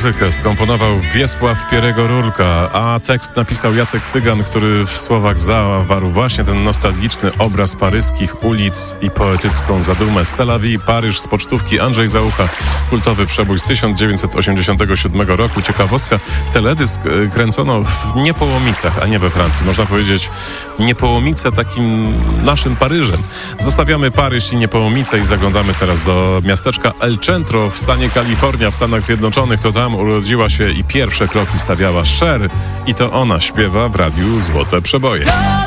Muzykę skomponował Wiesław Pierego-Rurka, a tekst napisał Jacek Cygan, który w słowach zawarł właśnie ten nostalgiczny obraz paryskich ulic i poetycką zadumę. C'est la vie, Paryż z pocztówki, Andrzej Załucha, kultowy przebój z 1987 roku. Ciekawostka, teledysk kręcono w Niepołomicach, a nie we Francji. Można powiedzieć Niepołomice takim naszym Paryżem. Zostawiamy Paryż i Niepołomice i zaglądamy teraz do miasteczka El Centro w stanie Kalifornia w Stanach Zjednoczonych. To tam urodziła się i pierwsze kroki stawiała Cher i to ona śpiewa w radiu Złote Przeboje.